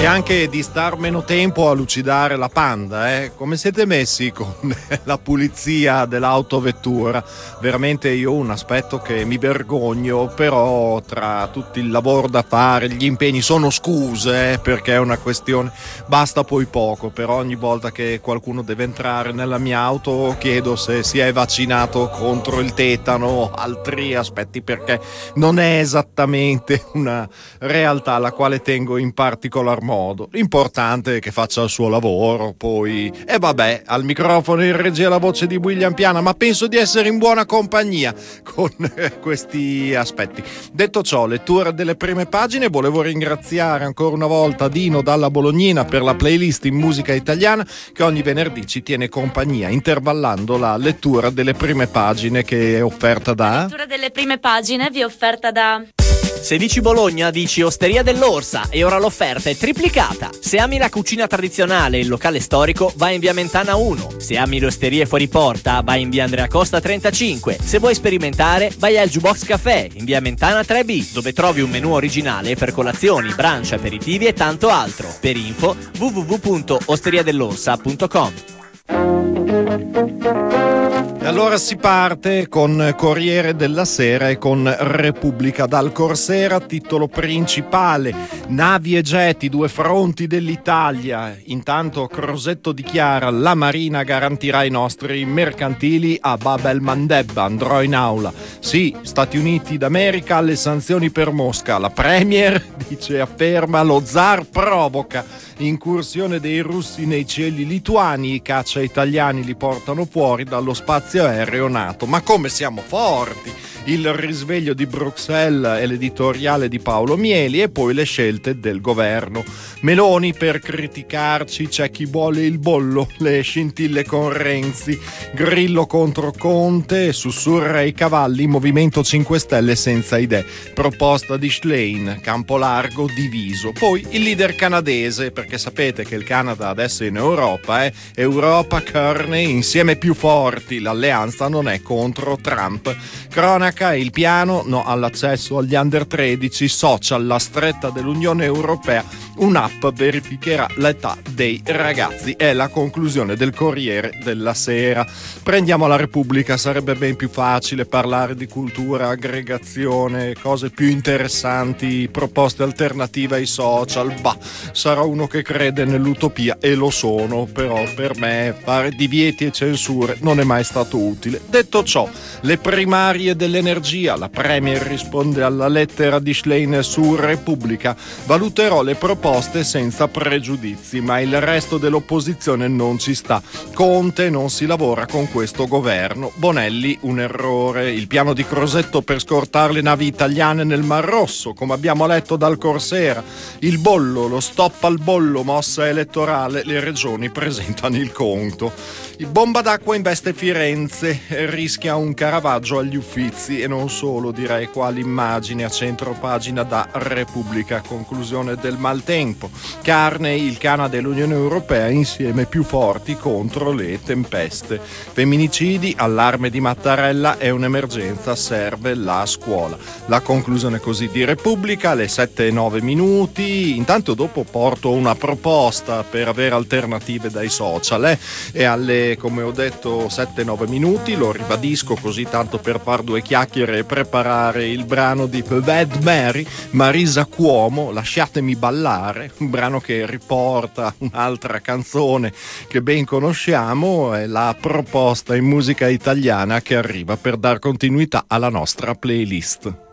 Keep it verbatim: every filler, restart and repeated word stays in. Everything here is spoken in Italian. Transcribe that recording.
E anche di star meno tempo a lucidare la Panda, eh? Come siete messi con la pulizia dell'autovettura? Veramente io ho un aspetto che mi vergogno, però tra tutto il lavoro da fare, gli impegni, sono scuse, eh? Perché è una questione, basta poi poco, però ogni volta che qualcuno deve entrare nella mia auto chiedo se si è vaccinato contro il tetano o altri aspetti, perché non è esattamente una realtà alla quale tengo in particolar modo. L'importante è che faccia il suo lavoro, poi e eh vabbè, al microfono in regia la voce di William Piana, ma penso di essere in buona compagnia con eh, questi aspetti. Detto ciò, lettura delle prime pagine. Volevo ringraziare ancora una volta Dino dalla Bolognina per la playlist in musica italiana che ogni venerdì ci tiene compagnia intervallando la lettura delle prime pagine, che è offerta da La lettura delle prime pagine vi è offerta da Se dici Bologna, dici Osteria dell'Orsa, e ora l'offerta è triplicata. Se ami la cucina tradizionale e il locale storico, vai in via Mentana uno. Se ami le osterie fuori porta, vai in via Andrea Costa trentacinque. Se vuoi sperimentare, vai al Jukebox Café in via Mentana tre B, dove trovi un menù originale per colazioni, brunch, aperitivi e tanto altro. Per info w w w punto osteria dell'orsa punto com. E allora si parte con Corriere della Sera e con Repubblica. Dal Corsera, titolo principale: navi e jet, i due fronti dell'Italia. Intanto Crosetto dichiara: la Marina garantirà i nostri mercantili a Bab el-Mandeb, andrò in aula. Sì, Stati Uniti d'America alle sanzioni per Mosca. La Premier dice, afferma, lo zar provoca. Incursione dei russi nei cieli lituani, i caccia italiani li portano fuori dallo spazio aereo NATO. Ma come siamo forti! Il risveglio di Bruxelles e l'editoriale di Paolo Mieli, e poi le scelte del governo. Meloni: per criticarci c'è chi vuole il bollo, le scintille con Renzi. Grillo contro Conte, sussurra ai cavalli, Movimento cinque Stelle senza idee. Proposta di Schlein, campo largo diviso. Poi il leader canadese, perché sapete che il Canada adesso è in Europa, eh? Europa Kearney, insieme più forti, l'alleanza non è contro Trump. Cronaca: il piano no all'accesso agli under tredici, social, la stretta dell'Unione Europea, un'app verificherà l'età dei ragazzi. È la conclusione del Corriere della Sera. Prendiamo la Repubblica, sarebbe ben più facile parlare di cultura, aggregazione, cose più interessanti, proposte alternative ai social. Bah, sarò uno che crede nell'utopia, e lo sono, però per me fare divieti e censure non è mai stato utile. Detto ciò, le primarie dell'energia, la Premier risponde alla lettera di Schlein su Repubblica: valuterò le proposte senza pregiudizi, ma il resto dell'opposizione non ci sta. Conte: non si lavora con questo governo. Bonelli: un errore. Il piano di Crosetto per scortare le navi italiane nel Mar Rosso, come abbiamo letto dal Corsera. Il bollo, lo stop al bollo, mossa elettorale, le regioni presentano il conto. Il bomba d'acqua investe Firenze, rischia un Caravaggio agli Uffizi, e non solo, direi. Qua l'immagine a centro pagina da Repubblica. Conclusione del maltempo: Carney, il Canada e l'Unione Europea insieme più forti contro le tempeste. Femminicidi, allarme di Mattarella, è un'emergenza, serve la scuola. La conclusione così di Repubblica, alle sette e nove minuti. Intanto dopo porto una proposta per avere alternative dai social, eh? E alle, come ho detto, sette e nove minuti, lo ribadisco così tanto per far due chiacchiere e preparare il brano di Bad Mary, Marisa Cuomo, Lasciatemi ballare, un brano che riporta un'altra canzone che ben conosciamo. È la proposta in musica italiana che arriva per dar continuità alla nostra playlist.